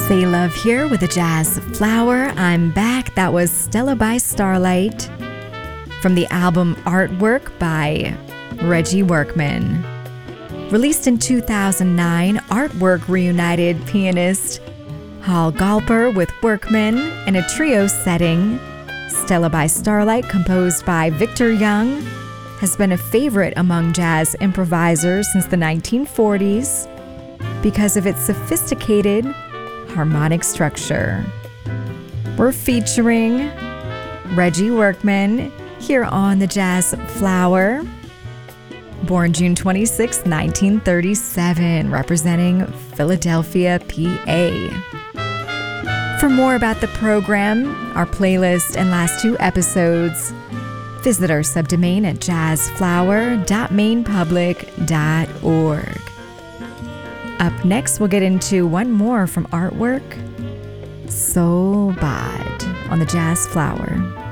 Say Love here with a Jazz Flower. I'm back. That was Stella by Starlight from the album Artwork by Reggie Workman. Released in 2009, Artwork reunited pianist Hal Galper with Workman in a trio setting. Stella by Starlight, composed by Victor Young, has been a favorite among jazz improvisers since the 1940s because of its sophisticated harmonic structure. We're featuring Reggie Workman here on the Jazz Flower. Born June 26, 1937, representing Philadelphia, PA. For more about the program, our playlist, and last two episodes, visit our subdomain at jazzflower.mainpublic.org. Up next, we'll get into one more from Artwork, So Bad, on the Jazz Flower.